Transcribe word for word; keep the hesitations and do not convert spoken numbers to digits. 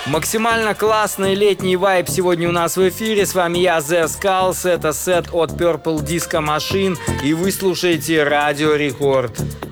Максимально классный летний вайб сегодня у нас в эфире. С вами я, The Skulls. Это сет от Purple Disco Machine. И вы слушаете Радио Рекорд.